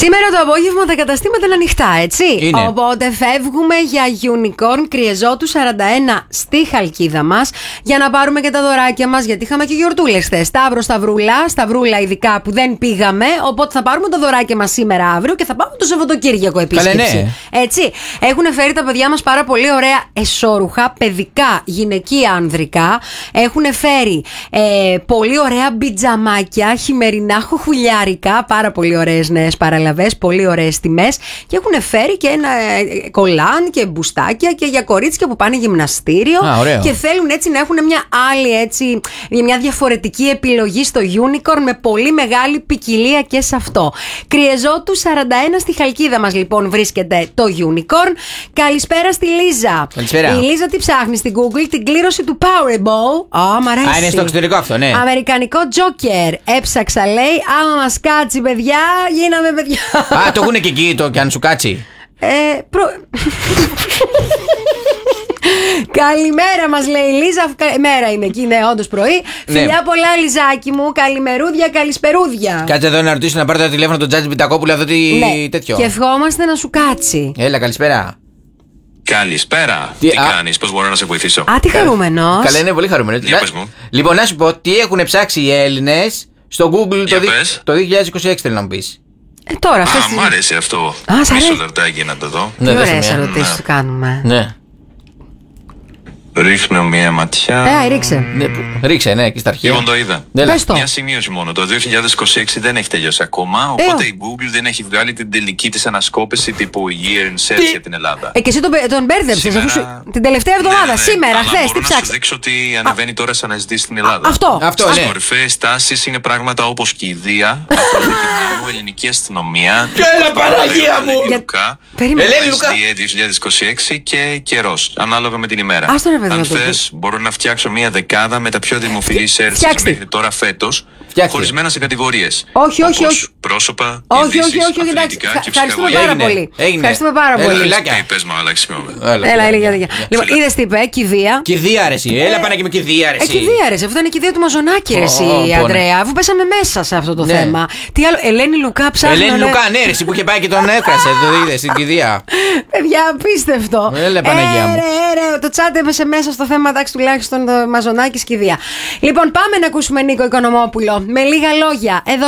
Σήμερα το απόγευμα τα καταστήματα είναι ανοιχτά, έτσι. Είναι. Οπότε φεύγουμε για Unicorn Κριεζότου 41 στη Χαλκίδα μας για να πάρουμε και τα δωράκια μας. Γιατί είχαμε και γιορτούλες χθες. Σταυρούλα ειδικά που δεν πήγαμε. Οπότε θα πάρουμε τα δωράκια μας σήμερα, αύριο και θα πάμε το Σαββατοκύριακο επίσκεψη. Καλέ, ναι. Έτσι. Έχουν φέρει τα παιδιά μας πάρα πολύ ωραία εσώρουχα, παιδικά, γυναικεία, ανδρικά. Έχουν φέρει πολύ ωραία μπιτζαμάκια, χειμερινά, χουχουλιάρικα. Πάρα πολύ ωραίες νέες παραλαβές, πολύ ωραίες τιμές. Και έχουν φέρει και ένα κολάν και μπουστάκια και για κορίτσια που πάνε γυμναστήριο. Και θέλουν έτσι να έχουν μια άλλη, έτσι, μια διαφορετική επιλογή στο Unicorn με πολύ μεγάλη ποικιλία και σε αυτό. Κριεζότου 41 στη Χαλκίδα μας λοιπόν βρίσκεται το Unicorn. Καλησπέρα στη Λίζα. Καλησπέρα. Η Λίζα τι ψάχνει στην Google? Την κλήρωση του Powerball. Μ' αρέσει. Α, είναι στο εξωτερικό αυτό, ναι. Αμερικανικό Joker. Έψαξα, λέει. Άμα μας κάτσει, παιδιά, γίναμε παιδιά. Α, το έχουν και εκεί το κι αν σου κάτσει. Καλημέρα μας λέει η Λίζα. Μέρα είναι εκεί, ναι, όντως πρωί. Ναι. Φιλιά πολλά, Λιζάκι μου. Καλημερούδια, καλησπερούδια. Κάτσε εδώ να ρωτήσω να πάρει το τηλέφωνο τον Τζάτζι Πιτακόπουλο, αυτό τι τέτοιο. Και ευχόμαστε να σου κάτσει. Έλα, καλησπέρα. Καλησπέρα. Τι κάνεις, πώς μπορώ να σε βοηθήσω? Α, τι χαρούμενος. Καλά, είναι πολύ χαρούμενος. Για πες μου. Λοιπόν, να σου πω τι έχουν ψάξει οι Έλληνες στο Google το 2026, θέλω να μου πεις. Τώρα, Μ' άρεσε αυτό. Σ' αρέσει. Μισό λεπτάκι να το δω. Τι ωραίες ερωτήσεις του κάνουμε. Ναι. Ρίχνω μία ματιά. Ρίξε. Ρίξε, ναι, εκεί στα αρχεία. Λοιπόν, το είδα. Πες το. Μια σημείωση μόνο. Το 2026 δεν έχει τελειώσει ακόμα. Οπότε η Google δεν έχει βγάλει την τελική της ανασκόπηση τύπου Year in Search για την Ελλάδα. Και εσύ τον μπέρδεψες την τελευταία εβδομάδα, σήμερα, χθες, τι Μπορώ να ψάξεις? σου δείξω ότι ανεβαίνει τώρα σε αναζητήσεις στην Ελλάδα. Αυτό, Στις ναι. κορυφαίες τάσεις είναι πράγματα όπως κηδεία, Αθλητισμού, ελληνική αστυνομία. Έλα, Παναγία μου! Λουκά, Περίμενε. SDA 2026 και καιρός, ανάλογα με την ημέρα. Αν θες, μπορώ να φτιάξω μία δεκάδα με τα πιο δημοφιλή searches μέχρι τώρα φέτος, χωρισμένα σε κατηγορίες. Όχι. Πρόσωπα, Όχι, ειδήσεις, εντάξει. αθλητικά και Ευχαριστούμε ψυχαγωγία. πάρα πολύ. Έγινε. Ευχαριστούμε πάρα πολύ. Φιλάκια. Πες μου, Άλεξη, συγγνώμη. Έλα, Λοιπόν, είδες τι είπε, κηδεία. Κηδεία ρε εσύ. Έλα, Παναγία μου, κηδεία ρε εσύ. Κηδεία ρε, αυτό είναι κηδεία του Μαζονάκη ρε εσύ, Ανδρέα, αφού πέσαμε μέσα σε αυτό το θέμα. Τι άλλο, Ελένη Λουκά ψάχνει. Ελένη Λουκά, ναι, ρε εσύ που είχε πάει και τον έκρασε, το είδες στην κηδεία. Παιδιά, απίστευτο. Έλα, Παναγία μου. Το τσάτ έπεσε μέσα στο θέμα, εντάξει, τουλάχιστον το Μαζονάκη κηδεία. Λοιπόν, πάμε να ακούσουμε Νίκο Οικονομόπουλο με λίγα λόγια. Εδώ